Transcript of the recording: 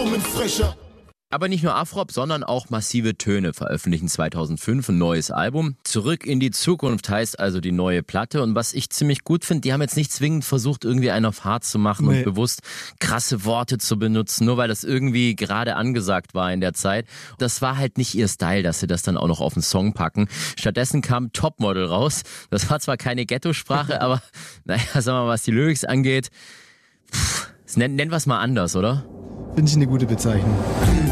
mit frecher. Aber nicht nur Afrop, sondern auch Massive Töne veröffentlichen 2005 ein neues Album. Zurück in die Zukunft heißt also die neue Platte. Und was ich ziemlich gut finde, die haben jetzt nicht zwingend versucht, irgendwie einen auf hart zu machen und bewusst krasse Worte zu benutzen, nur weil das irgendwie gerade angesagt war in der Zeit. Das war halt nicht ihr Style, dass sie das dann auch noch auf den Song packen. Stattdessen kam Topmodel raus. Das war zwar keine Ghetto-Sprache, aber naja, sagen wir mal, was die Lyrics angeht, nennen wir es mal anders, oder? Finde ich eine gute Bezeichnung.